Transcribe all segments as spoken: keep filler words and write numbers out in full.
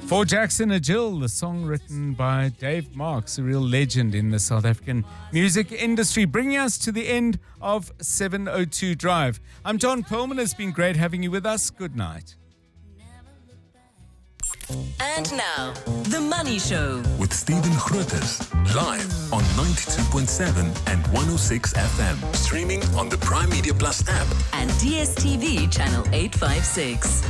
For Jackson and Jill, the song written by Dave Marks, a real legend in the South African music industry, bringing us to the end of seven oh two Drive. I'm John Perlman. It's been great having you with us. Good night. And now, The Money Show with Stephen Grootes, live on ninety-two point seven and one oh six F M, streaming on the Prime Media Plus app and D S T V channel eight fifty-six.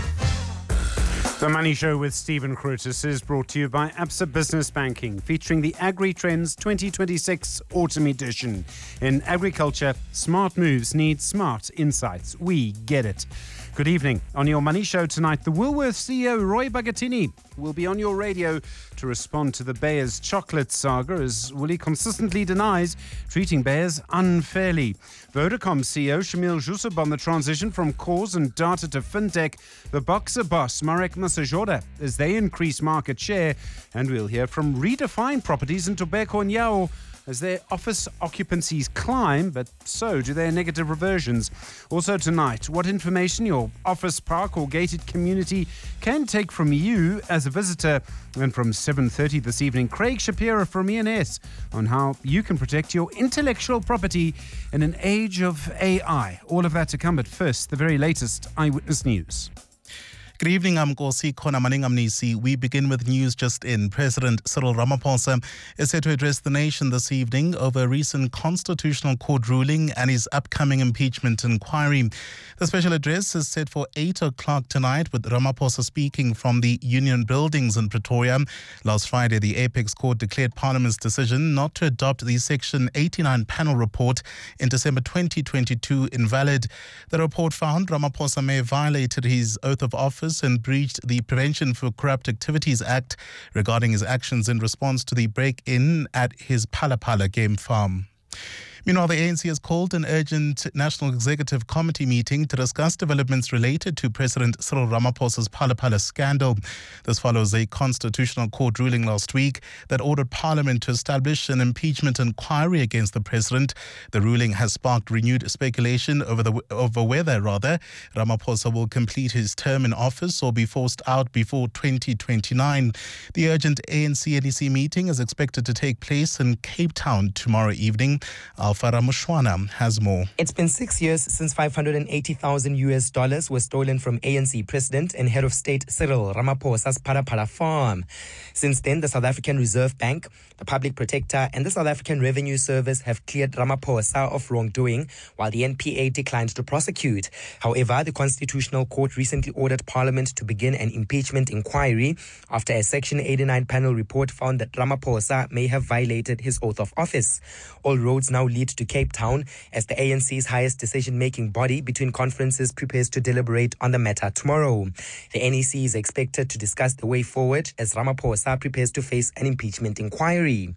The Money Show with Stephen Grootes is brought to you by Absa Business Banking, featuring the Agri Trends twenty twenty-six Autumn Edition. In agriculture, smart moves need smart insights. We get it. Good evening. On your Money Show tonight, the Woolworths C E O Roy Bagattini will be on your radio to respond to the Bayers chocolate saga, as Woolly consistently denies treating Bayers unfairly. Vodacom C E O Shamil Jusub on the transition from cores and data to fintech, the Boxer boss Marek Masajoda as they increase market share, and we'll hear from Redefine Properties in Tobacco and Yao as their office occupancies climb, but so do their negative reversions. Also tonight, what information your office park or gated community can take from you as a visitor. And from seven thirty this evening, Craig Shapiro from E N S on how you can protect your intellectual property in an age of A I. All of that to come, but first, the very latest Eyewitness News. Good evening, I'm Nkosi Khona Maningamnisi. We begin with news just in. President Cyril Ramaphosa is set to address the nation this evening over a recent Constitutional Court ruling and his upcoming impeachment inquiry. The special address is set for eight o'clock tonight, with Ramaphosa speaking from the Union Buildings in Pretoria. Last Friday, the Apex Court declared Parliament's decision not to adopt the Section eighty-nine panel report in December twenty twenty-two invalid. The report found Ramaphosa may have violated his oath of office and breached the Prevention for Corrupt Activities Act regarding his actions in response to the break-in at his Palapala game farm. Meanwhile, the A N C has called an urgent National Executive Committee meeting to discuss developments related to President Cyril Ramaphosa's Palapala scandal. This follows a Constitutional Court ruling last week that ordered Parliament to establish an impeachment inquiry against the president. The ruling has sparked renewed speculation over the over whether, rather, Ramaphosa will complete his term in office or be forced out before twenty twenty-nine. The urgent A N C N E C meeting is expected to take place in Cape Town tomorrow evening. Farah Mushwana has more. It's been six years since five hundred eighty thousand U S dollars were stolen from A N C President and Head of State Cyril Ramaphosa's Palapala farm. Since then, the South African Reserve Bank, the Public Protector and the South African Revenue Service have cleared Ramaphosa of wrongdoing, while the N P A declined to prosecute. However, the Constitutional Court recently ordered Parliament to begin an impeachment inquiry after a Section eighty-nine panel report found that Ramaphosa may have violated his oath of office. All roads now lead to Cape Town as the A N C's highest decision-making body between conferences prepares to deliberate on the matter tomorrow. The N E C is expected to discuss the way forward as Ramaphosa prepares to face an impeachment inquiry.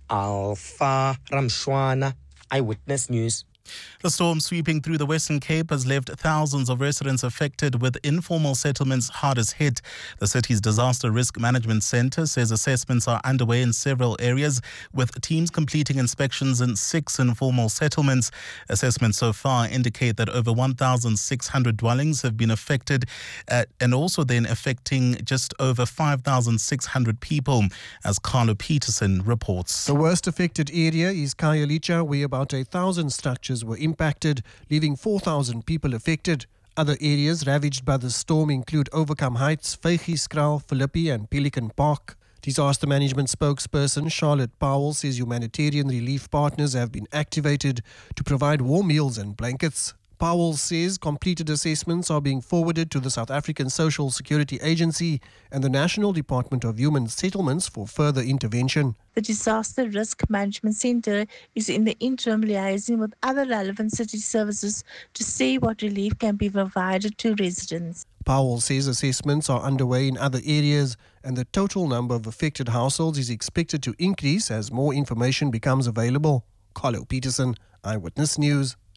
Alpha Ramshwana, Eyewitness News. The storm sweeping through the Western Cape has left thousands of residents affected, with informal settlements hardest hit. The city's Disaster Risk Management Centre says assessments are underway in several areas, with teams completing inspections in six informal settlements. Assessments so far indicate that over one thousand six hundred dwellings have been affected, uh, and also then affecting just over five thousand six hundred people, as Carlo Peterson reports. The worst affected area is Khayelitsha, where about a thousand structures were impacted, leaving four thousand people affected. Other areas ravaged by the storm include Overcome Heights, Vygieskraal, Philippi and Pelican Park. Disaster management spokesperson Charlotte Powell says humanitarian relief partners have been activated to provide warm meals and blankets. Powell says completed assessments are being forwarded to the South African Social Security Agency and the National Department of Human Settlements for further intervention. The Disaster Risk Management Centre is in the interim liaising with other relevant city services to see what relief can be provided to residents. Powell says assessments are underway in other areas and the total number of affected households is expected to increase as more information becomes available. Carlo Peterson, Eyewitness News.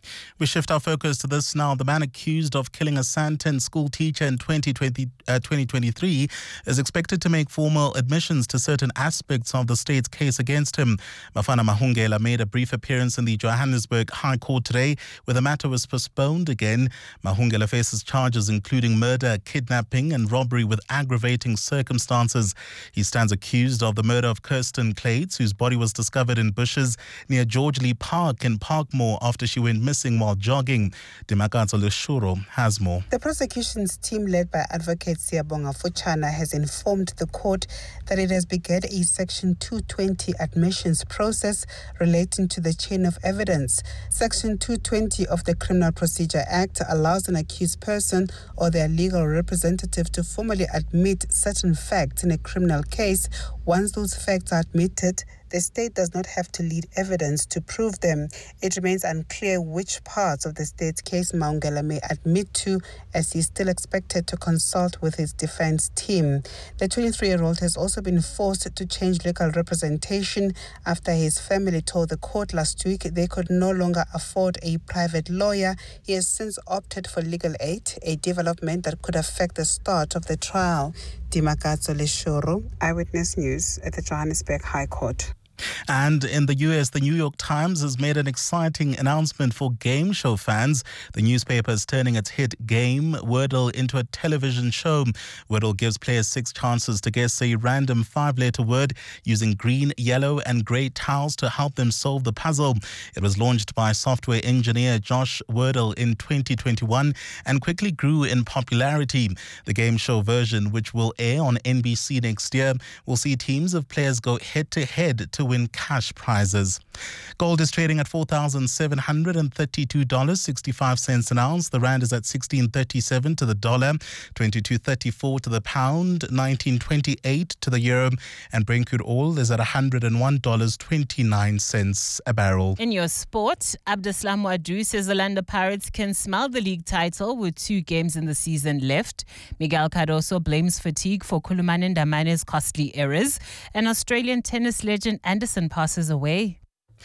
We shift our focus to this now. The man accused of killing a Sandton school teacher in twenty twenty, uh, twenty twenty-three is expected to make formal admissions to certain aspects of the state's case against him. Bafana Mahungela made a brief appearance in the Johannesburg High Court today, where the matter was postponed again. Mahungela faces charges including murder, kidnapping and robbery with aggravating circumstances. He stands accused of the murder of Kirsten Clates, whose body was discovered in bushes near George Lee Park in Parkmore after she went missing while jogging. Dimakatso Leshuro has more. The prosecution's team, led by Advocate Siyabonga Fuchana, has informed the court that it has begun a Section two twenty admissions process relating to the chain of evidence. Section two twenty of the Criminal Procedure Act allows an accused person or their legal representative to formally admit certain facts in a criminal case. Once those facts are admitted, the state does not have to lead evidence to prove them. It remains unclear which parts of the state's case Mahungela may admit to, as he is still expected to consult with his defense team. The twenty-three-year-old has also been forced to change legal representation after his family told the court last week they could no longer afford a private lawyer. He has since opted for legal aid, a development that could affect the start of the trial. Dimakatso Leshuro, Eyewitness News at the Johannesburg High Court. And in the U S, the New York Times has made an exciting announcement for game show fans. The newspaper is turning its hit game, Wordle, into a television show. Wordle gives players six chances to guess a random five-letter word using green, yellow and grey tiles to help them solve the puzzle. It was launched by software engineer Josh Wordle in twenty twenty-one and quickly grew in popularity. The game show version, which will air on N B C next year, will see teams of players go head-to-head to win cash prizes. Gold is trading at four thousand seven hundred thirty-two dollars and sixty-five cents an ounce. The rand is at sixteen thirty-seven to the dollar, twenty-two thirty-four to the pound, nineteen twenty-eight to the euro, and Brent crude oil is at one hundred one dollars and twenty-nine cents a barrel. In your sport, Abdeslam Wadu says the Orlando Pirates can smell the league title with two games in the season left. Miguel Cardoso blames fatigue for Kuluman Ndamane's costly errors, and Australian tennis legend Anderson passes away.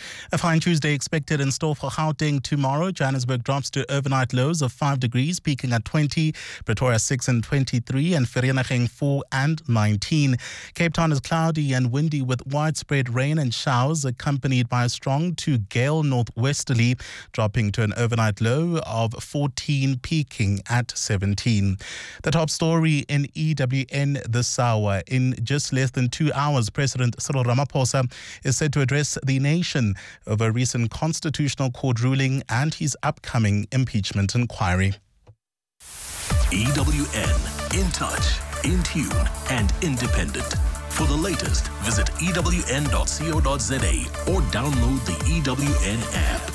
A fine Tuesday expected in store for Gauteng tomorrow. Johannesburg drops to overnight lows of five degrees, peaking at twenty. Pretoria six and twenty-three, and Vereeniging four and nineteen. Cape Town is cloudy and windy with widespread rain and showers, accompanied by a strong to gale northwesterly, dropping to an overnight low of fourteen, peaking at seventeen. The top story in E W N this hour. In just less than two hours, President Cyril Ramaphosa is set to address the nation over a recent constitutional court ruling and his upcoming impeachment inquiry. E W N, in touch, in tune and independent. For the latest, visit E W N dot co dot za or download the E W N app.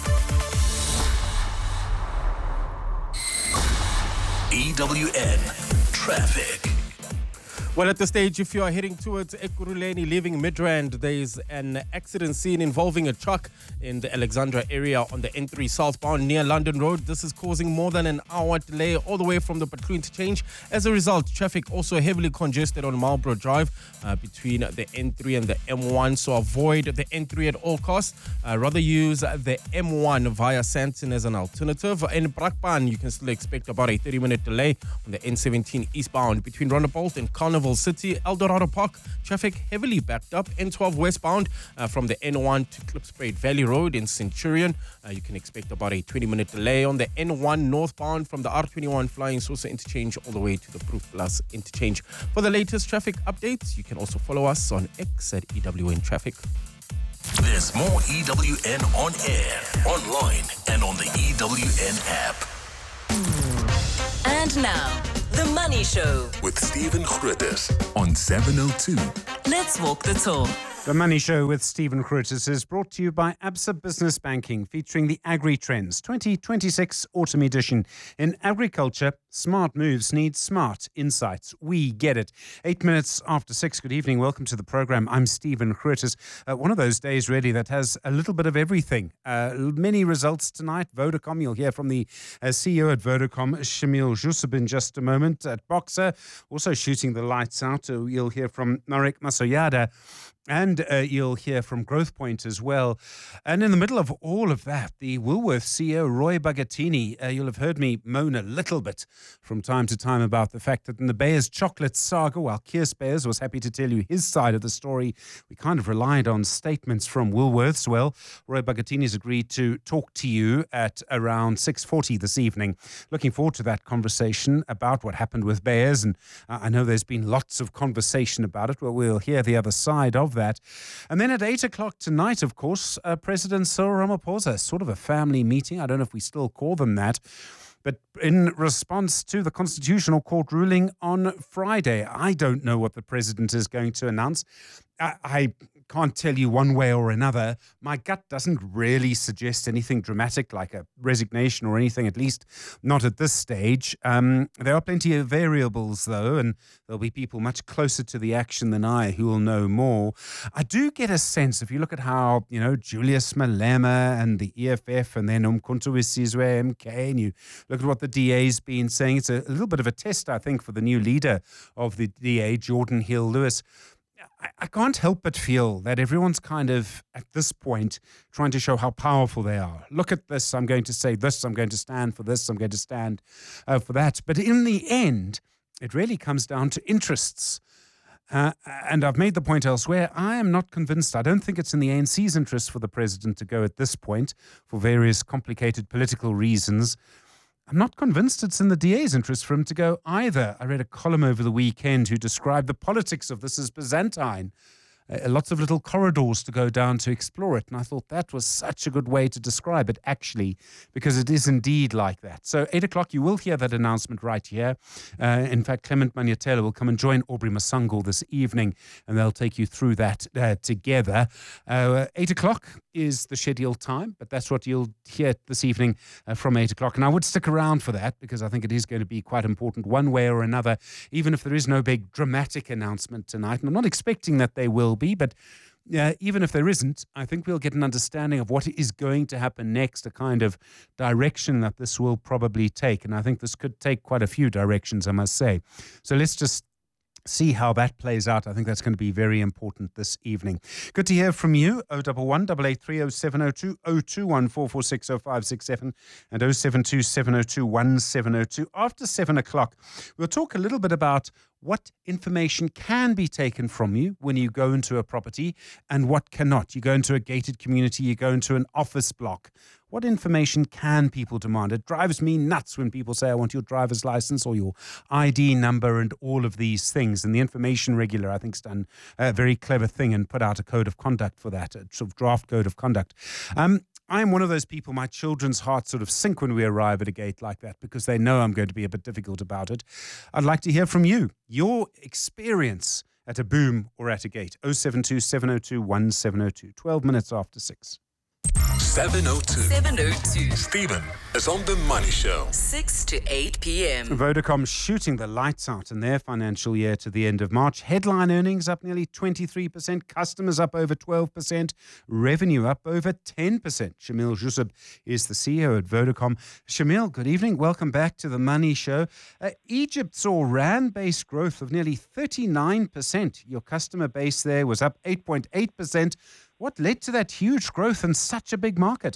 E W N Traffic. Well, at this stage, if you are heading towards Ekurhuleni, leaving Midrand, there is an accident scene involving a truck in the Alexandra area on the N three southbound near London Road. This is causing more than an hour delay all the way from the Patlu interchange. As a result, traffic also heavily congested on Marlborough Drive uh, between the N three and the M one. So avoid the N three at all costs. Uh, rather use the M one via Sandton as an alternative. In Brakpan, you can still expect about a thirty-minute delay on the N seventeen eastbound between Rondebolt and Carnival City. Eldorado Park, traffic heavily backed up. N twelve westbound uh, from the N one to Klipspruit Valley Road in Centurion. Uh, you can expect about a twenty-minute delay on the N one northbound from the R twenty-one Flying Saucer interchange all the way to the Proof Plus interchange. For the latest traffic updates, you can also follow us on X at E W N Traffic. There's more E W N on air, online, and on the E W N app. And now, The Money Show with Stephen Grootes on seven oh two. Let's walk the talk. The Money Show with Stephen Grootes is brought to you by Absa Business Banking, featuring the Agri Trends twenty twenty-six Autumn Edition. In agriculture, smart moves need smart insights. We get it. Eight minutes after six. Good evening. Welcome to the program. I'm Stephen Grootes. Uh, one of those days, really, that has a little bit of everything. Uh, many results tonight. Vodacom, you'll hear from the uh, C E O at Vodacom, Shamil Jusub, in just a moment. At Boxer, also shooting the lights out, uh, you'll hear from Marek Masoyada. And uh, you'll hear from Growth Point as well. And in the middle of all of that, the Woolworths C E O, Roy Bagattini, uh, you'll have heard me moan a little bit from time to time about the fact that in the Beyers chocolate saga, while Keir Beyers was happy to tell you his side of the story, we kind of relied on statements from Woolworths. Well, Roy Bagattini's agreed to talk to you at around six forty this evening. Looking forward to that conversation about what happened with Beyers. And uh, I know there's been lots of conversation about it. Well, we'll hear the other side of that. And then at eight o'clock tonight, of course, uh, President Cyril Ramaphosa, sort of a family meeting. I don't know if we still call them that. But in response to the Constitutional Court ruling on Friday, I don't know what the president is going to announce. I, I can't tell you one way or another. My gut doesn't really suggest anything dramatic like a resignation or anything, at least not at this stage. Um, there are plenty of variables, though, and there'll be people much closer to the action than I who will know more. I do get a sense, if you look at how, you know, Julius Malema and the E F F and then Umkhonto weSizwe, M K, and you look at what the D A's been saying, it's a, a little bit of a test, I think, for the new leader of the D A, Jordan Hill-Lewis. I can't help but feel that everyone's kind of, at this point, trying to show how powerful they are. Look at this, I'm going to say this, I'm going to stand for this, I'm going to stand uh, for that. But in the end, it really comes down to interests. Uh, and I've made the point elsewhere, I am not convinced. I don't think it's in the A N C's interest for the president to go at this point for various complicated political reasons. I'm not convinced it's in the D A's interest for him to go either. I read a column over the weekend who described the politics of this as Byzantine. Uh, lots of little corridors to go down to explore it. And I thought that was such a good way to describe it, actually, because it is indeed like that. So eight o'clock, you will hear that announcement right here. Uh, in fact, Clement Manyatela will come and join Aubrey Masango this evening, and they'll take you through that uh, together. Uh, eight o'clock is the scheduled time, but that's what you'll hear this evening uh, from eight o'clock. And I would stick around for that because I think it is going to be quite important one way or another, even if there is no big dramatic announcement tonight. And I'm not expecting that they will be, but uh, even if there isn't, I think we'll get an understanding of what is going to happen next, a kind of direction that this will probably take. And I think this could take quite a few directions, I must say. So let's just see how that plays out. I think that's going to be very important this evening. Good to hear from you. oh one one, eight eight three, oh seven oh two, oh two one, four four six, oh five six seven and oh seven two, seven oh two, one seven oh two. After seven o'clock, we'll talk a little bit about what information can be taken from you when you go into a property and what cannot. You go into a gated community, you go into an office block. What information can people demand? It drives me nuts when people say, I want your driver's license or your I D number and all of these things. And the information regulator, I think, has done a very clever thing and put out a code of conduct for that, a sort of draft code of conduct. Um, I'm one of those people, my children's hearts sort of sink when we arrive at a gate like that because they know I'm going to be a bit difficult about it. I'd like to hear from you, your experience at a boom or at a gate. oh seven two, seven oh two, one seven oh two. twelve minutes after six. seven oh two. seven oh two. Stephen is on the Money Show. six to eight p.m. Vodacom shooting the lights out in their financial year to the end of March. Headline earnings up nearly twenty-three percent. Customers up over twelve percent. Revenue up over ten percent. Shamil Jusub is the C E O at Vodacom. Shamil, good evening. Welcome back to the Money Show. Uh, Egypt saw rand-based growth of nearly thirty-nine percent. Your customer base there was up eight point eight percent. What led to that huge growth in such a big market?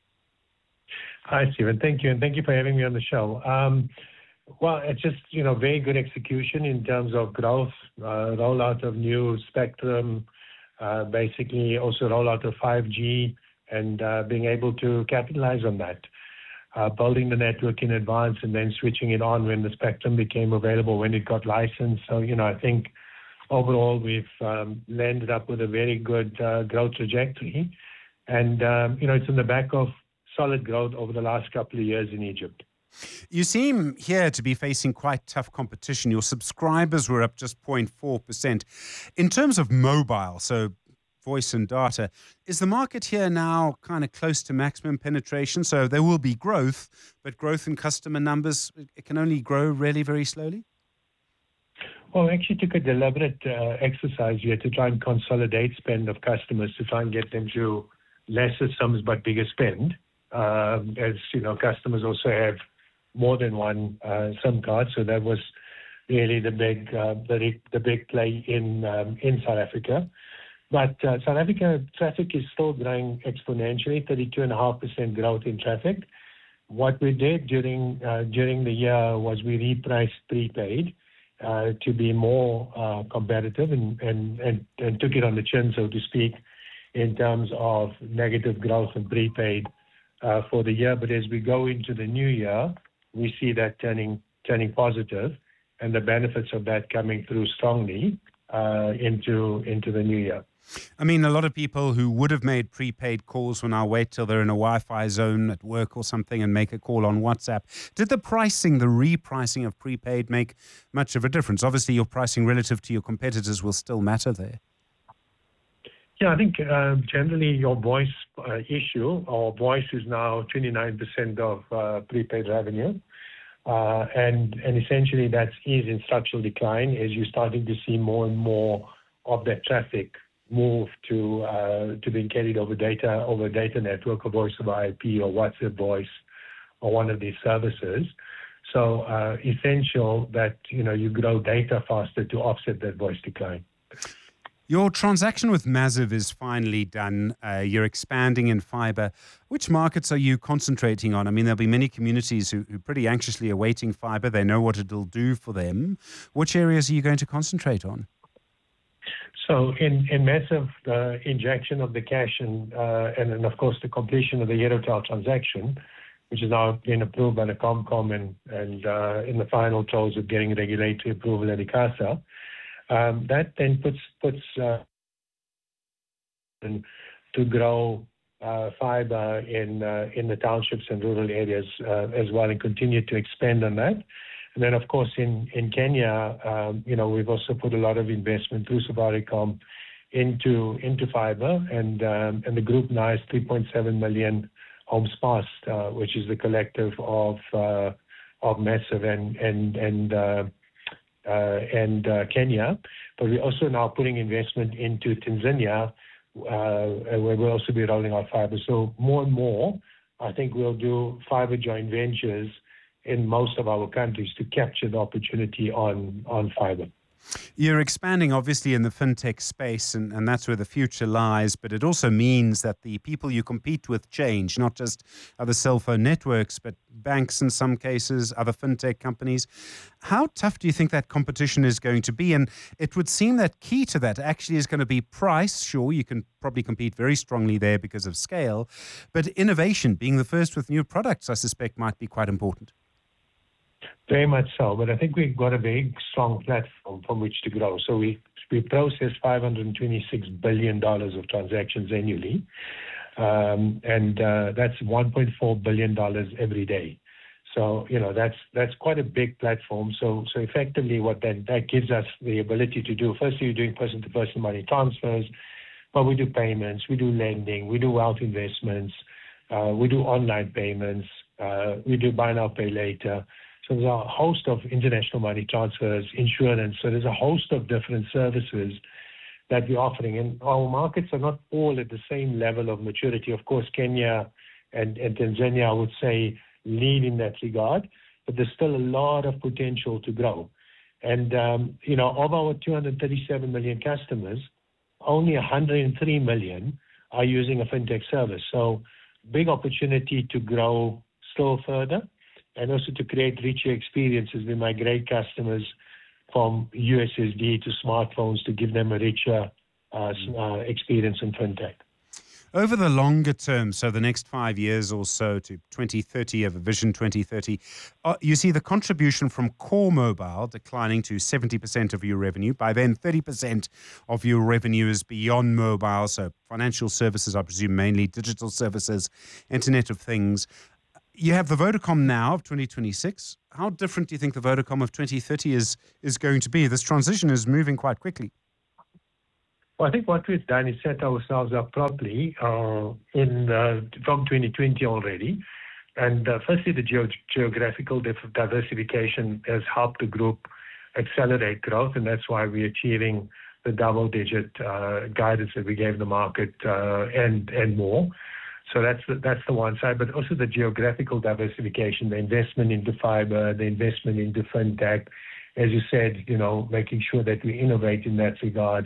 Hi, Stephen. Thank you. And thank you for having me on the show. Um, well, it's just, you know, very good execution in terms of growth, uh, rollout of new spectrum, uh, basically also rollout of five G and uh, being able to capitalize on that. Uh, building the network in advance and then switching it on when the spectrum became available, when it got licensed. So, you know, I think overall, we've um, landed up with a very good uh, growth trajectory. And, um, you know, it's in the back of solid growth over the last couple of years in Egypt. You seem here to be facing quite tough competition. Your subscribers were up just zero point four percent. In terms of mobile, so voice and data, is the market here now kind of close to maximum penetration? So there will be growth, but growth in customer numbers, it can only grow really very slowly? Well, we actually took a deliberate uh, exercise here to try and consolidate spend of customers to try and get them to lesser sums but bigger spend. Um, as you know, customers also have more than one uh, SIM card, so that was really the big uh, the, the big play in um, in South Africa. But uh, South Africa traffic is still growing exponentially, thirty-two point five percent growth in traffic. What we did during uh, during the year was we repriced prepaid uh, to be more uh, competitive and, and, and, and took it on the chin, so to speak, in terms of negative growth in prepaid uh, for the year. But as we go into the new year, we see that turning turning positive and the benefits of that coming through strongly uh, into into the new year. I mean, a lot of people who would have made prepaid calls will now wait till they're in a Wi-Fi zone at work or something and make a call on WhatsApp. Did the pricing, the repricing of prepaid make much of a difference? Obviously, your pricing relative to your competitors will still matter there. Yeah, I think uh, generally your voice uh, issue, or voice is now twenty-nine percent of uh, prepaid revenue. Uh, and, and essentially that is in structural decline as you're starting to see more and more of that traffic move to uh, to being carried over data, over data network, or voice over I P, or WhatsApp voice, or one of these services. So uh, essential that, you know, you grow data faster to offset that voice decline. Your transaction with Massive is finally done. Uh, you're expanding in fiber. Which markets are you concentrating on? I mean, there'll be many communities who, who pretty anxiously awaiting fiber. They know what it'll do for them. Which areas are you going to concentrate on? So in, in Massive, the injection of the cash and, uh, and then, of course, the completion of the Herotel transaction, which has now been approved by the Comcom and, and uh, in the final throes of getting regulatory approval at ICASA, um, that then puts, puts uh, to grow uh, fiber in, uh, in the townships and rural areas uh, as well, and continue to expand on that. And then, of course, in, in Kenya, um, you know, we've also put a lot of investment through Safaricom into into fiber, and um, and the group now has three point seven million homes passed, uh, which is the collective of uh, of Massive and and and uh, uh, and uh, Kenya. But we're also now putting investment into Tanzania, uh, where we'll also be rolling out fiber. So more and more, I think we'll do fiber joint ventures in most of our countries to capture the opportunity on, on fiber. You're expanding, obviously, in the fintech space, and, and that's where the future lies, but it also means that the people you compete with change, not just other cell phone networks, but banks in some cases, other fintech companies. How tough do you think that competition is going to be? And it would seem that key to that actually is going to be price. Sure, you can probably compete very strongly there because of scale, but innovation, being the first with new products, I suspect might be quite important. Very much so, but I think we've got a very strong platform from which to grow. So we we process five hundred twenty-six billion dollars of transactions annually, um, and uh, that's one point four billion dollars every day. So you know that's that's quite a big platform. So so effectively, what that that gives us the ability to do. Firstly, you're doing person-to-person money transfers, but we do payments, we do lending, we do wealth investments, uh, we do online payments, uh, we do buy now, pay later. So there's a host of international money transfers, insurance. So there's a host of different services that we're offering. And our markets are not all at the same level of maturity. Of course, Kenya and, and Tanzania, I would say, lead in that regard. But there's still a lot of potential to grow. And, um, you know, of our two hundred thirty-seven million customers, only one hundred three million are using a fintech service. So big opportunity to grow still further, and also to create richer experiences. We migrate customers from U S S D to smartphones to give them a richer uh, uh, experience in fintech. Over the longer term, so the next five years or so to twenty thirty, of Vision twenty thirty, uh, you see the contribution from core mobile declining to seventy percent of your revenue. By then, thirty percent of your revenue is beyond mobile, so financial services, I presume mainly digital services, Internet of Things. You have the Vodacom now of twenty twenty-six. How different do you think the Vodacom of twenty thirty is is going to be? This transition is moving quite quickly. Well, I think what we've done is set ourselves up properly uh, in uh, from twenty twenty already. And uh, firstly, the geo- geographical diversification has helped the group accelerate growth, and that's why we're achieving the double-digit uh, guidance that we gave the market uh, and and more. So that's the, that's the one side, but also the geographical diversification, the investment into fiber, the investment into fintech, as you said, you know, making sure that we innovate in that regard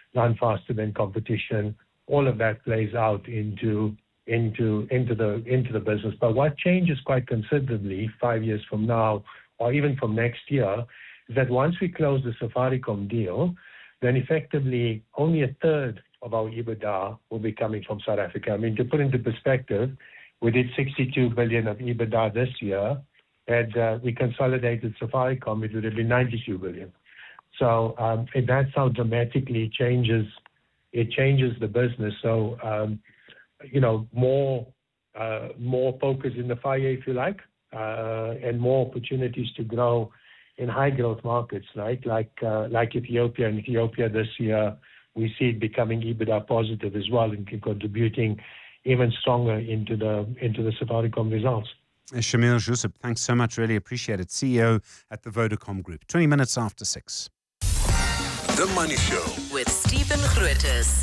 run faster than competition. All of that plays out into into into the into the business. But what changes quite considerably five years from now, or even from next year, is that once we close the Safaricom deal, then effectively only a third of our EBITDA will be coming from South Africa. I mean, to put into perspective, we did sixty-two billion of EBITDA this year. Had uh, we consolidated Safaricom, it would have been ninety-two billion. So um, and that's how dramatically changes it changes the business. So um, you know, more uh, more focus in the fire, if you like, uh, and more opportunities to grow in high growth markets, right? Like uh, like Ethiopia. In Ethiopia this year, we see it becoming EBITDA positive as well and contributing even stronger into the into the Safaricom results. Shamil Joosub, thanks so much. Really appreciate it. C E O at the Vodacom Group. twenty minutes after six. The Money Show with Stephen Grootes.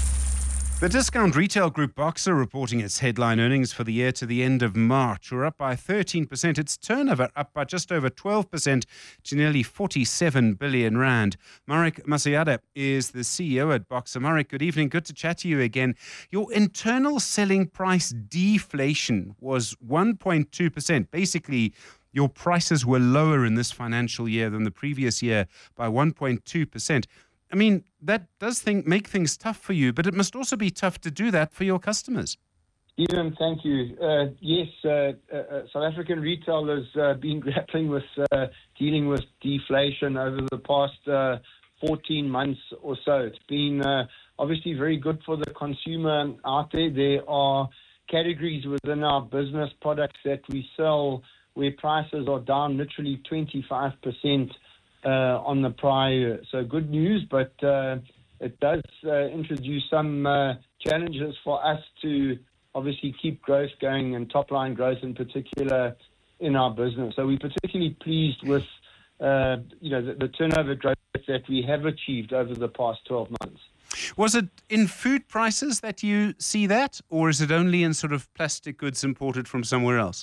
The discount retail group Boxer reporting its headline earnings for the year to the end of March were up by thirteen percent. Its turnover up by just over twelve percent to nearly forty-seven billion rand. Marek Masayada is the C E O at Boxer. Marek, good evening. Good to chat to you again. Your internal selling price deflation was one point two percent. Basically, your prices were lower in this financial year than the previous year by one point two percent. I mean, that does think, make things tough for you, but it must also be tough to do that for your customers. Stephen, thank you. Uh, yes, uh, uh, South African retailers uh, been grappling with uh, dealing with deflation over the past uh, fourteen months or so. It's been uh, obviously very good for the consumer out there. There are categories within our business products that we sell where prices are down literally twenty-five percent Uh, on the prior year. So good news, but uh, it does uh, introduce some uh, challenges for us to obviously keep growth going and top-line growth in particular in our business. So we're particularly pleased with uh, you know the, the turnover growth that we have achieved over the past twelve months. Was it in food prices that you see that, or is it only in sort of plastic goods imported from somewhere else?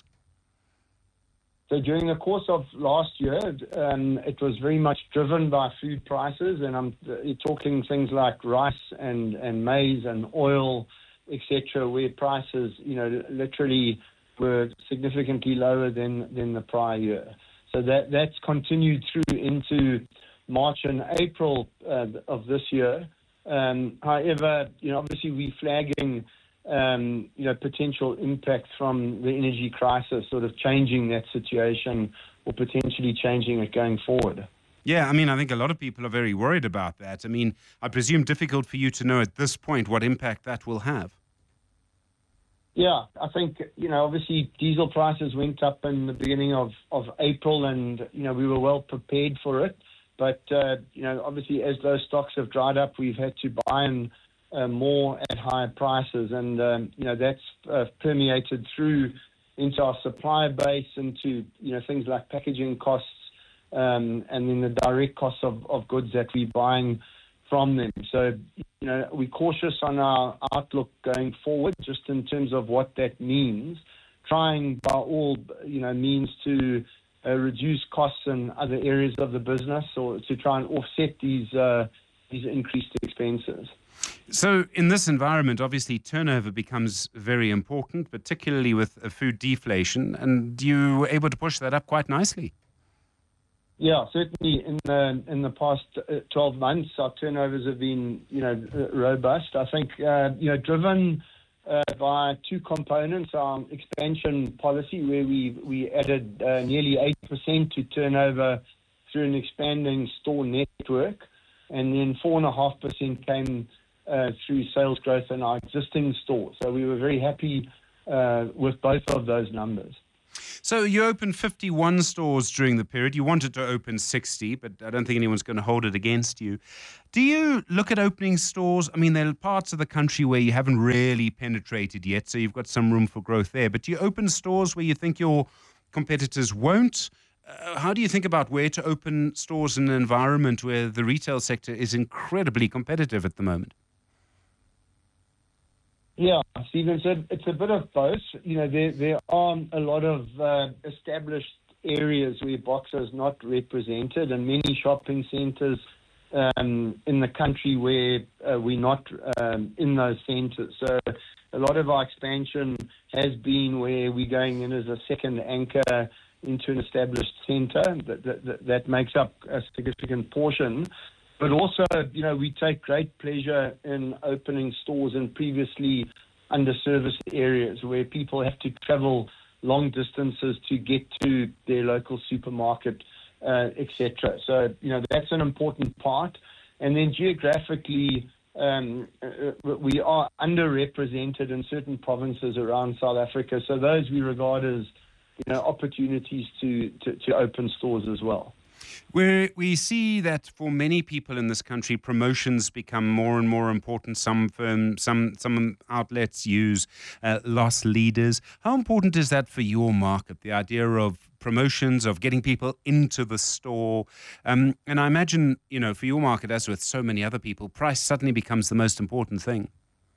So during the course of last year, um, it was very much driven by food prices, and I'm uh, talking things like rice and, and maize and oil, et cetera, where prices, you know, literally were significantly lower than, than the prior year. So that that's continued through into March and April uh, of this year. Um, however, you know, obviously we're flagging Um, you know, potential impact from the energy crisis, sort of changing that situation or potentially changing it going forward. Yeah, I mean, I think a lot of people are very worried about that. I mean, I presume difficult for you to know at this point what impact that will have. Yeah, I think, you know, obviously diesel prices went up in the beginning of, of April and, you know, we were well prepared for it. But, uh, you know, obviously as those stocks have dried up, we've had to buy and Uh, more at higher prices, and um, you know that's uh, permeated through into our supplier base, into you know things like packaging costs, um, and then the direct costs of, of goods that we're buying from them. So you know we're cautious on our outlook going forward, just in terms of what that means. Trying by all you know means to uh, reduce costs in other areas of the business, or to try and offset these uh, these increased expenses. So in this environment, obviously turnover becomes very important, particularly with uh, food deflation, and you were able to push that up quite nicely. Yeah, certainly in the, in the past uh, twelve months, our turnovers have been, you know, robust. I think, uh, you know, driven uh, by two components, our expansion policy, where we, we added uh, nearly eight percent to turnover through an expanding store network, and then four point five percent came Uh, through sales growth in our existing stores. So we were very happy uh, with both of those numbers. So you opened fifty-one stores during the period. You wanted to open sixty, but I don't think anyone's going to hold it against you. Do you look at opening stores? I mean, there are parts of the country where you haven't really penetrated yet, so you've got some room for growth there. But do you open stores where you think your competitors won't? Uh, how do you think about where to open stores in an environment where the retail sector is incredibly competitive at the moment? Yeah, Stephen said it's a bit of both. You know, there there are a lot of uh, established areas where Boxer is not represented, and many shopping centres um, in the country where uh, we're not um, in those centres. So a lot of our expansion has been where we're going in as a second anchor into an established centre. That, that, that makes up a significant portion. But also, you know, we take great pleasure in opening stores in previously underserviced areas where people have to travel long distances to get to their local supermarket, uh, et cetera. So, you know, that's an important part. And then geographically, um, uh, we are underrepresented in certain provinces around South Africa. So those we regard as, you know, opportunities to, to, to open stores as well. Where we see that for many people in this country, promotions become more and more important. Some firms, some some outlets use uh, loss leaders. How important is that for your market? The idea of promotions, of getting people into the store, um, and I imagine, you know, for your market, as with so many other people, price suddenly becomes the most important thing.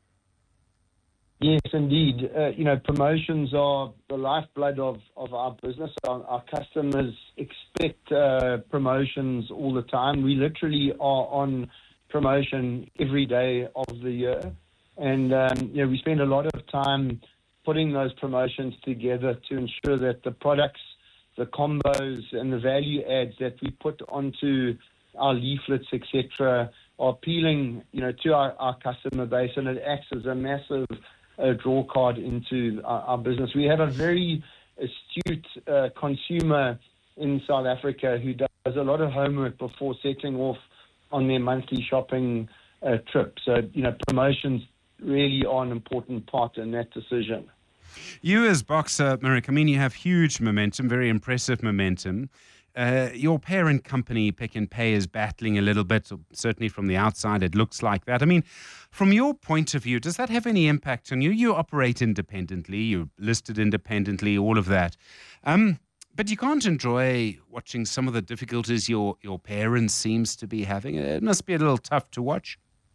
Yes, indeed. Uh, you know, promotions are the lifeblood of, of our business. Our, our customers expect uh, promotions all the time. We literally are on promotion every day of the year. And, um, you know, we spend a lot of time putting those promotions together to ensure that the products, the combos and the value adds that we put onto our leaflets, et cetera, are appealing, you know, to our, our customer base, and it acts as a massive a draw card into our, our business. We have a very astute uh, consumer in South Africa who does a lot of homework before setting off on their monthly shopping uh, trip. So, you know, promotions really are an important part in that decision. You as Boxer, Marek, I mean, you have huge momentum, very impressive momentum. Uh, your parent company, Pick n Pay, is battling a little bit, certainly from the outside it looks like that. I mean, from your point of view, does that have any impact on you? You operate independently, you're listed independently, all of that. Um, but you can't enjoy watching some of the difficulties your, your parent seems to be having. It must be a little tough to watch.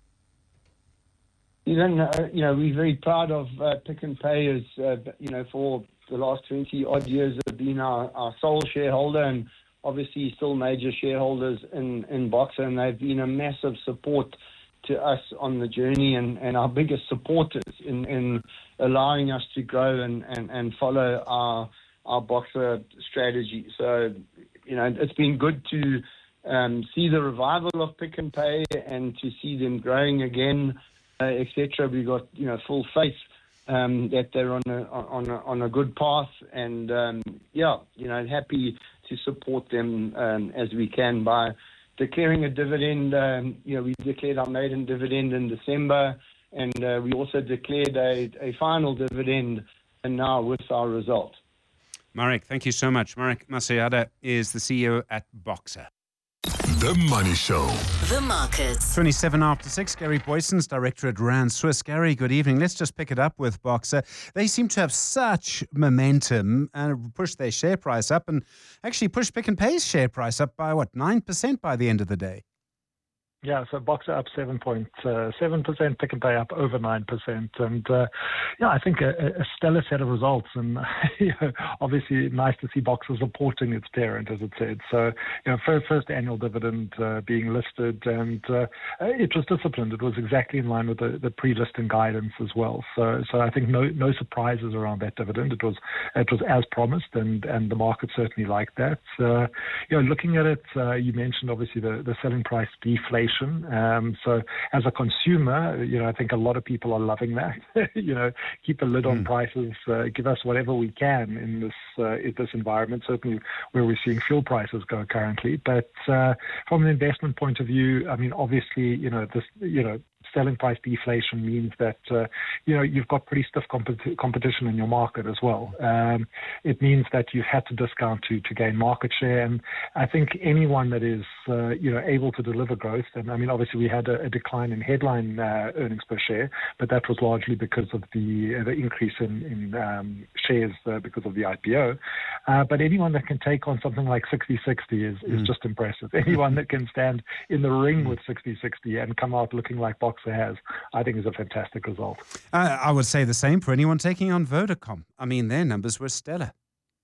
Even, uh, you know, we're very proud of uh, Pick n Pay as, uh, you know, for the last twenty odd years have been our, our sole shareholder, and obviously still major shareholders in, in Boxer, and they've been a massive support to us on the journey, and, and our biggest supporters in, in allowing us to grow and, and, and follow our our Boxer strategy. So, you know, it's been good to um, see the revival of Pick n Pay and to see them growing again, uh, et cetera. We got, you know, full faith um, that they're on a on a, on a good path, and um, yeah, you know, happy to support them um, as we can by declaring a dividend. Um, you know, we declared our maiden dividend in December, and uh, we also declared a, a final dividend, and now with our result. Marek, thank you so much. Marek Masayada is the C E O at Boxer. The Money Show. The Markets. twenty-seven after six. Gary Boyson's director at Rand Swiss. Gary, good evening. Let's just pick it up with Boxer. They seem to have such momentum and push their share price up, and actually push Pick n Pay's share price up by, what, nine percent by the end of the day? Yeah, so Boxer up seven point seven percent, Pick n Pay up over nine percent. And, uh, yeah, I think a, a stellar set of results. And, you know, obviously nice to see Boxer supporting its parent, as it said. So, you know, first, first annual dividend uh, being listed, and uh, it was disciplined. It was exactly in line with the, the pre-listing guidance as well. So, so I think no no surprises around that dividend. It was it was as promised, and, and the market certainly liked that. Uh, you know, looking at it, uh, you mentioned obviously the, the selling price deflation. Um, so as a consumer, you know, I think a lot of people are loving that. you know, keep a lid on mm. prices, uh, give us whatever we can in this uh, in this environment. Certainly, where we're seeing fuel prices go currently. But uh, from an investment point of view, I mean, obviously, you know, this, you know. selling price deflation means that, uh, you know, you've got pretty stiff compet- competition in your market as well. Um, it means that you've had to discount to, to gain market share. And I think anyone that is, uh, you know, able to deliver growth, and I mean, obviously we had a, a decline in headline uh, earnings per share, but that was largely because of the, uh, the increase in, in um, shares uh, because of the I P O. Uh, but anyone that can take on something like sixty sixty is, is mm. just impressive. Anyone that can stand in the ring with sixty sixty and come out looking like Boxer has, I think is a fantastic result. Uh, I would say the same for anyone taking on Vodacom. I mean, their numbers were stellar.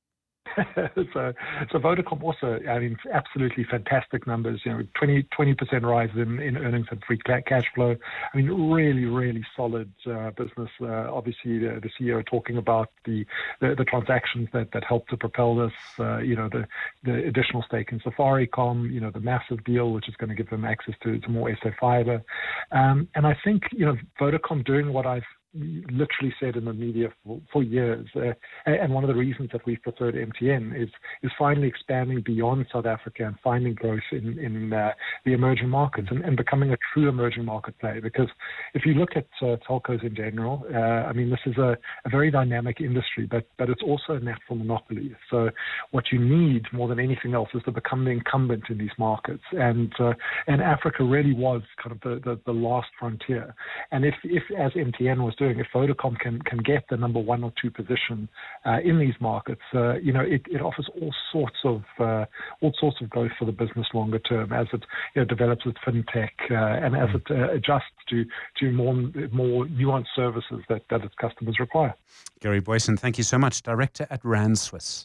so, so Vodacom also, I mean, absolutely fantastic numbers. You know, twenty percent rise in, in earnings and free cash flow. I mean, really, really solid uh, business. Uh, obviously, the, the C E O talking about the the, the transactions that, that helped to propel this. Uh, you know, the the additional stake in Safaricom. You know, the massive deal which is going to give them access to, to more S A fiber. Um, and I think you know Vodacom doing what I've literally said in the media for, for years, uh, and one of the reasons that we've preferred M T N is is finally expanding beyond South Africa and finding growth in in uh, the emerging markets and, and becoming a true emerging market player. Because if you look at uh, telcos in general, uh, I mean, this is a, a very dynamic industry, but but it's also a natural monopoly. So what you need more than anything else is to become the incumbent in these markets, and uh, and Africa really was kind of the, the, the last frontier. And if if as M T N was doing, if Vodacom can, can get the number one or two position uh, in these markets, uh, you know, it, it offers all sorts of uh, all sorts of growth for the business longer term as it you know, develops its fintech uh, and as it uh, adjusts to to more more nuanced services that, that its customers require. Gary Boyson, thank you so much, Director at Rand Swiss.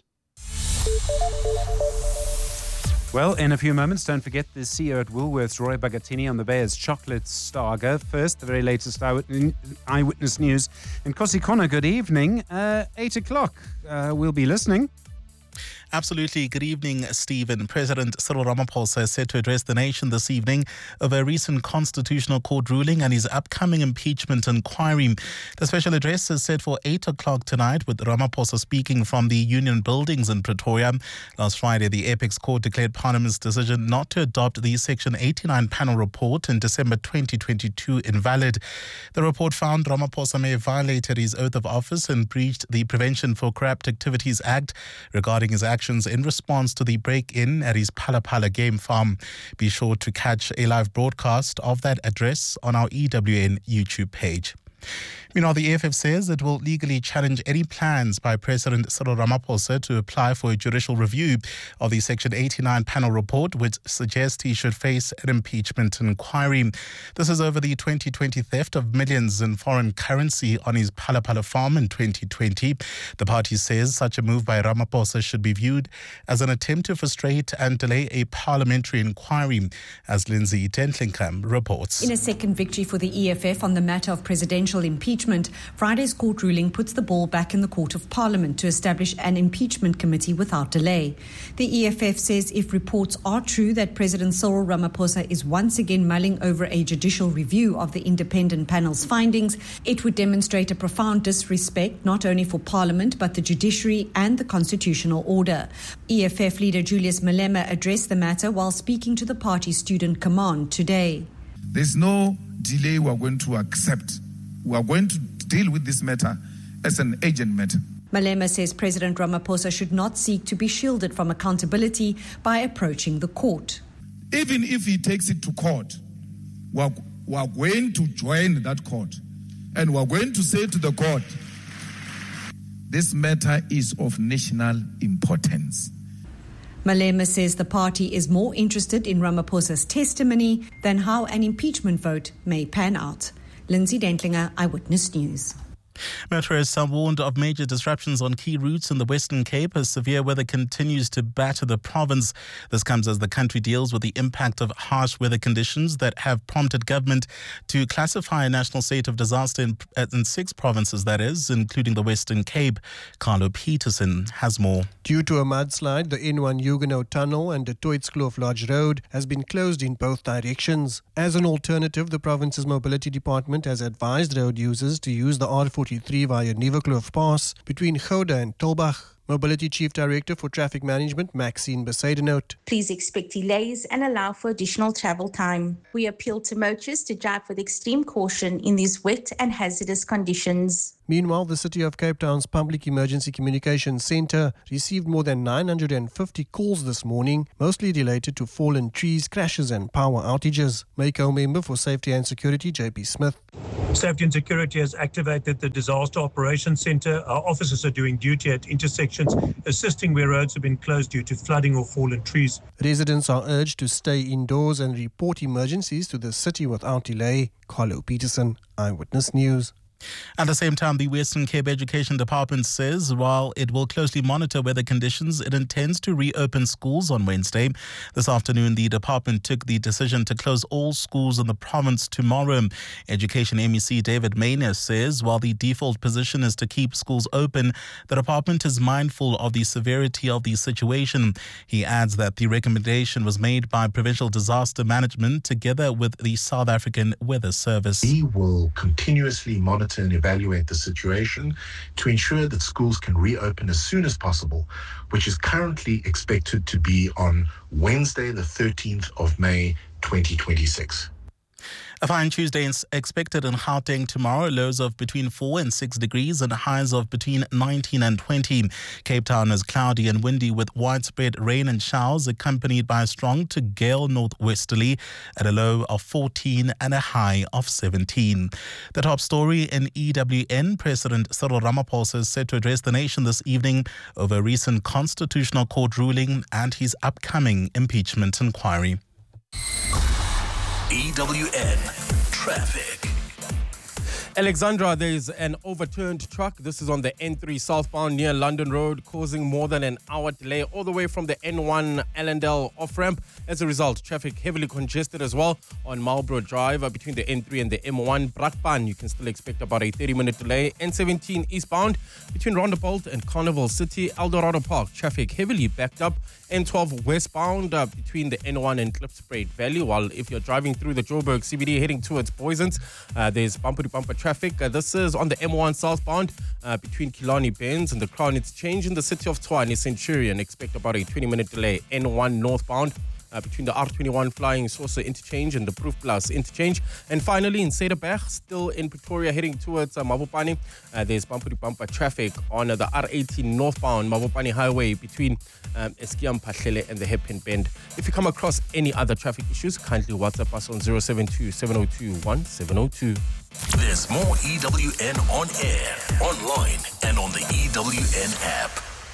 Well, in a few moments, don't forget the C E O at Woolworths, Roy Bagatini, on the Bayers chocolate saga. First, the very latest eyewitness news. And Kosi Kona, good evening. Uh, eight o'clock, uh, we'll be listening. Absolutely. Good evening, Stephen. President Cyril Ramaphosa is set to address the nation this evening over a recent Constitutional Court ruling and his upcoming impeachment inquiry. The special address is set for eight o'clock tonight, with Ramaphosa speaking from the Union Buildings in Pretoria. Last Friday, the Apex Court declared Parliament's decision not to adopt the Section eighty-nine panel report in December twenty twenty-two invalid. The report found Ramaphosa may have violated his oath of office and breached the Prevention for Corrupt Activities Act regarding his actions in response to the break-in at his Phala Phala game farm. Be sure to catch a live broadcast of that address on our E W N YouTube page. Meanwhile, the A F F says it will legally challenge any plans by President Cyril Ramaphosa to apply for a judicial review of the Section eighty-nine panel report, which suggests he should face an impeachment inquiry. This is over the twenty twenty theft of millions in foreign currency on his Phala Phala farm in twenty twenty. The party says such a move by Ramaphosa should be viewed as an attempt to frustrate and delay a parliamentary inquiry, as Lindsay Dentlingham reports. In a second victory for the E F F on the matter of presidential impeachment, Friday's court ruling puts the ball back in the Court of Parliament to establish an impeachment committee without delay. The E F F says if reports are true that President Cyril Ramaphosa is once again mulling over a judicial review of the independent panel's findings, it would demonstrate a profound disrespect not only for Parliament but the judiciary and the constitutional order. E F F leader Julius Malema addressed the matter while speaking to the party's student command today. There's no delay we are going to accept. We are going to deal with this matter as an urgent matter. Malema says President Ramaphosa should not seek to be shielded from accountability by approaching the court. Even if he takes it to court, we are, we are going to join that court and we are going to say to the court, this matter is of national importance. Malema says the party is more interested in Ramaphosa's testimony than how an impeachment vote may pan out. Lindsay Dentlinger, Eyewitness News. Motorists are warned of major disruptions on key routes in the Western Cape as severe weather continues to batter the province. This comes as the country deals with the impact of harsh weather conditions that have prompted government to classify a national state of disaster in, in six provinces, that is, including the Western Cape. Carlo Peterson has more. Due to a mudslide, the N one Huguenot Tunnel and the Toitskloof Lodge Road has been closed in both directions. As an alternative, the province's mobility department has advised road users to use the R forty-three via Nieuwekloof Pass between Gouda and Tulbagh. Mobility Chief Director for Traffic Management, Maxine Besaidenout. Please expect delays and allow for additional travel time. We appeal to motorists to drive with extreme caution in these wet and hazardous conditions. Meanwhile, the City of Cape Town's Public Emergency Communications Centre received more than nine hundred fifty calls this morning, mostly related to fallen trees, crashes and power outages. Mako member for Safety and Security, J P Smith. Safety and Security has activated the Disaster Operations Centre. Our officers are doing duty at intersections, assisting where roads have been closed due to flooding or fallen trees. Residents are urged to stay indoors and report emergencies to the city without delay. Carlo Peterson, Eyewitness News. At the same time, the Western Cape Education Department says while it will closely monitor weather conditions, it intends to reopen schools on Wednesday. This afternoon, the department took the decision to close all schools in the province tomorrow. Education M E C David Maynes says while the default position is to keep schools open, the department is mindful of the severity of the situation. He adds that the recommendation was made by Provincial Disaster Management together with the South African Weather Service. We will continuously monitor and evaluate the situation to ensure that schools can reopen as soon as possible, which is currently expected to be on Wednesday, the thirteenth of May, twenty twenty-six. A fine Tuesday is expected in Gauteng tomorrow, lows of between four and six degrees and highs of between nineteen and twenty. Cape Town is cloudy and windy with widespread rain and showers accompanied by a strong to gale northwesterly at a low of fourteen and a high of seventeen. The top story in E W N, President Cyril Ramaphosa is set to address the nation this evening over a recent Constitutional Court ruling and his upcoming impeachment inquiry. E W N Traffic. Alexandra, there's an overturned truck. This is on the N three southbound near London Road, causing more than an hour delay all the way from the N one Allendale off-ramp. As a result, traffic heavily congested as well on Marlborough Drive uh, between the N three and the M one. Brakpan, you can still expect about a thirty-minute delay. N seventeen eastbound between Rondebolt and Carnival City, Eldorado Park, traffic heavily backed up. N twelve westbound uh, between the N one and Klipspruit Valley. While if you're driving through the Joburg C B D heading towards Boysons, uh, there's bumper-to-bumper traffic. Uh, this is on the M one southbound uh, between Killarney Benz and the Crown Exchange in the city of Tshwane Centurion. Expect about a twenty-minute delay. N one northbound Uh, between the R twenty-one Flying Saucer interchange and the Proof Plus interchange. And finally, in Cederberg, still in Pretoria, heading towards uh, Mabopane, uh, there's bumper-to-bumper traffic on uh, the R eighteen northbound Mabopane Highway between um, Eskiam Pahlele and the Hairpin Bend. If you come across any other traffic issues, kindly WhatsApp us on zero seven two, seven zero two, one seven zero two. There's more E W N on air, online, and on the E W N app.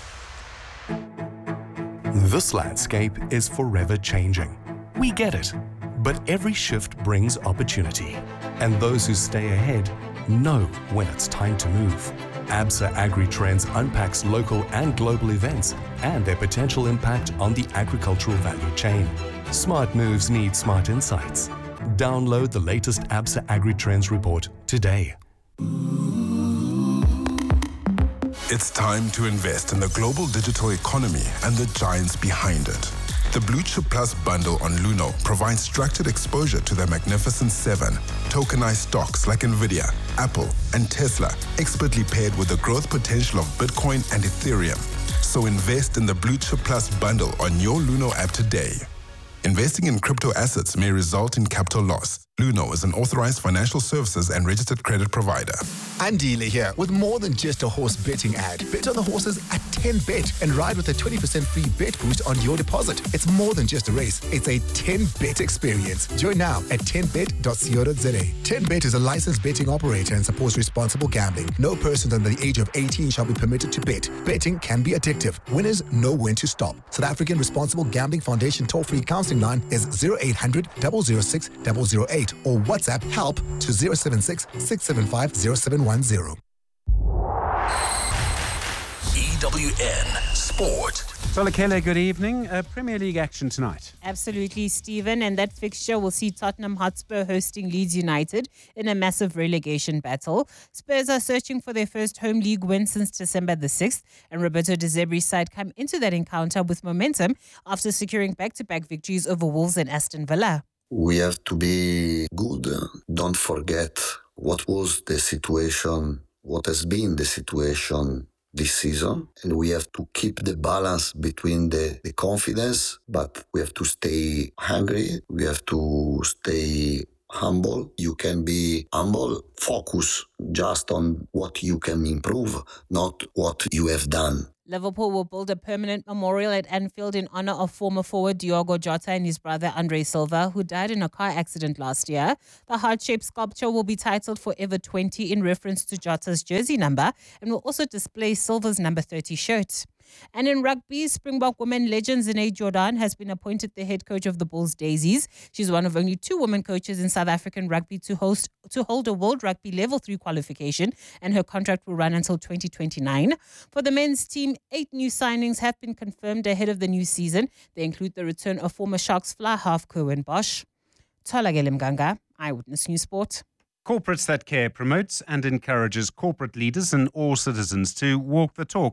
This landscape is forever changing. We get it. But every shift brings opportunity. And those who stay ahead know when it's time to move. ABSA AgriTrends unpacks local and global events and their potential impact on the agricultural value chain. Smart moves need smart insights. Download the latest ABSA AgriTrends report today. It's time to invest in the global digital economy and the giants behind it. The Blue Chip Plus bundle on Luno provides structured exposure to the Magnificent Seven, tokenized stocks like Nvidia, Apple, and Tesla, expertly paired with the growth potential of Bitcoin and Ethereum. So invest in the Blue Chip Plus bundle on your Luno app today. Investing in crypto assets may result in capital loss. Luno is an authorized financial services and registered credit provider. Andile here with more than just a horse betting ad. Bet on the horses at ten bet and ride with a twenty percent free bet boost on your deposit. It's more than just a race. It's a ten bet experience. Join now at ten bet dot co dot za. ten bet is a licensed betting operator and supports responsible gambling. No person under the age of eighteen shall be permitted to bet. Betting can be addictive. Winners know when to stop. South African Responsible Gambling Foundation toll-free counseling line is zero eight hundred, zero zero six, zero zero eight or WhatsApp help to zero seven six, six seven five, zero seven one zero. E W N Sport. Tolakele, good evening. Uh, Premier League action tonight. Absolutely, Stephen. And that fixture will see Tottenham Hotspur hosting Leeds United in a massive relegation battle. Spurs are searching for their first home league win since December the sixth. And Roberto De Zebri's side come into that encounter with momentum after securing back-to-back victories over Wolves and Aston Villa. We have to be good. Don't forget what was the situation, what has been the situation this season. And we have to keep the balance between the, the confidence, but we have to stay hungry. We have to stay humble. You can be humble, focus just on what you can improve, not what you have done. Liverpool will build a permanent memorial at Anfield in honor of former forward Diogo Jota and his brother Andre Silva, who died in a car accident last year. The heart-shaped sculpture will be titled Forever twenty in reference to Jota's jersey number and will also display Silva's number thirty shirt. And in rugby, Springbok women legend Zine Jordan has been appointed the head coach of the Bulls Daisies. She's one of only two women coaches in South African rugby to host to hold a World Rugby Level three qualification, and her contract will run until twenty twenty-nine. For the men's team, eight new signings have been confirmed ahead of the new season. They include the return of former Sharks fly half Kerwin Bosch. Tholakele Mganga, Eyewitness News Sport. Corporates that care promotes and encourages corporate leaders and all citizens to walk the talk.